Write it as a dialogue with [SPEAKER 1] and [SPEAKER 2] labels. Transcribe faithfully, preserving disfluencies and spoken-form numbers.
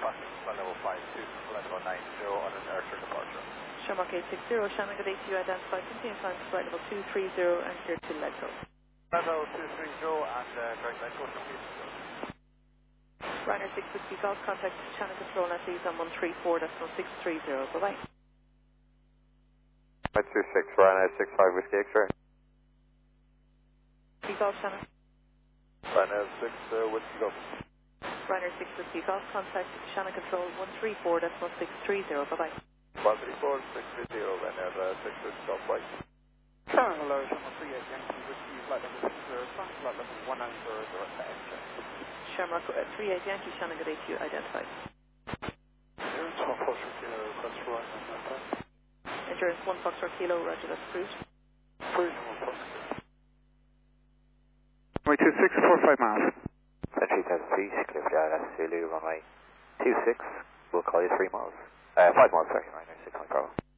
[SPEAKER 1] traffic, flight level five two, flight level nine zero on an Ayrshire departure.
[SPEAKER 2] Shamrock eight six zero, Shannon good A T U identified, continue climb to flight level two three zero and clear to Ledco.
[SPEAKER 1] Flight level two three zero and uh, direct Ledco, complete.
[SPEAKER 2] Ryanair six Whiskey Golf, contact channel control at these on one three four six three zero, bye bye.
[SPEAKER 3] Flight two six, Ryanair six five Whiskey X-ray.
[SPEAKER 2] Whiskey Golf, Shannon.
[SPEAKER 1] Ryanair six uh, Whiskey Golf.
[SPEAKER 2] Ryanair six Whiskey Golf, contact channel control one three four six three zero, bye bye.
[SPEAKER 1] one three four six three zero, Ryanair uh, six Whiskey Golf, bye.
[SPEAKER 4] Hello, Shamrock three eight Yankee Whiskey, flight level six zero, flight level one nine zero, direct to X-ray.
[SPEAKER 2] Shamrock uh, three eight Yankee, Shannon good A T U identified.
[SPEAKER 4] Endurance one Foxtrot Kilo, request for right on that time.
[SPEAKER 2] Endurance one Foxtrot Kilo, roger, that's approved.
[SPEAKER 4] Approved one Foxtrot.
[SPEAKER 5] Runway two six, four five miles.
[SPEAKER 3] three thousand feet, clear for Dallas, Zulu, runway two six, we'll call you three miles. Uh, five miles, sorry, Ryanair six point four.